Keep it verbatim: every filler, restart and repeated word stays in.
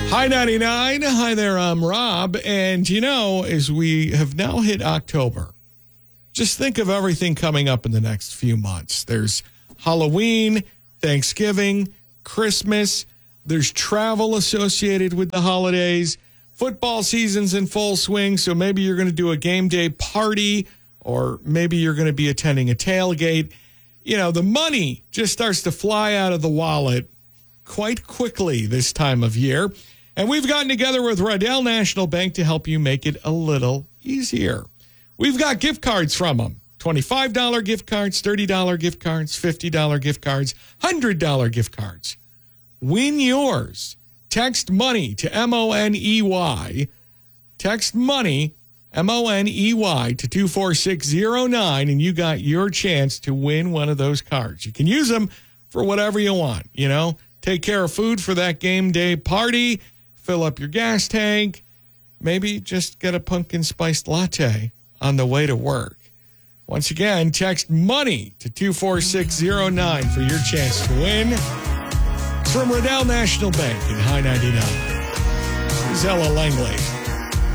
Hi, ninety-nine. Hi there, I'm Rob. And, you know, as we have now hit October, just think of everything coming up in the next few months. There's Halloween, Thanksgiving, Christmas. There's travel associated with the holidays. Football season's in full swing, so maybe you're going to do a game day party, or maybe you're going to be attending a tailgate. You know, the money just starts to fly out of the wallet quite quickly this time of year. And we've gotten together with Riddell National Bank to help you make it a little easier. We've got gift cards from them. twenty-five dollars gift cards, thirty dollars gift cards, fifty dollars gift cards, one hundred dollars gift cards. Win yours. Text MONEY to M O N E Y. Text MONEY, M O N E Y, to two four six zero nine, and you got your chance to win one of those cards. You can use them for whatever you want, you know. Take care of food for that game day party. Fill up your gas tank. Maybe just get a pumpkin spiced latte on the way to work. Once again, text MONEY to two four six zero nine for your chance to win. It's from Riddell National Bank in High ninety-nine. This is Ella Langley.